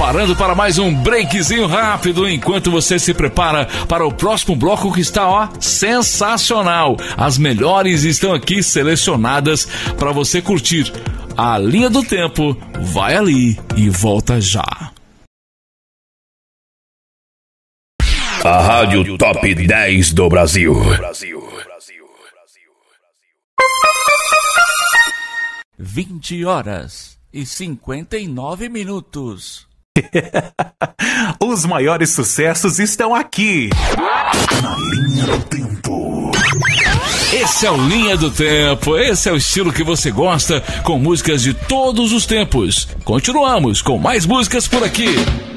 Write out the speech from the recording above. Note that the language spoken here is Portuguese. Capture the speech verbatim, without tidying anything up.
preparando para mais um breakzinho rápido, enquanto você se prepara para o próximo bloco que está, ó, sensacional. As melhores estão aqui selecionadas para você curtir. A linha do tempo vai ali e volta já. A Rádio Top dez do Brasil. vinte horas e cinquenta e nove minutos. Os maiores sucessos estão aqui. Na linha do tempo. Esse é o Linha do Tempo, esse é o estilo que você gosta, com músicas de todos os tempos. Continuamos com mais músicas por aqui.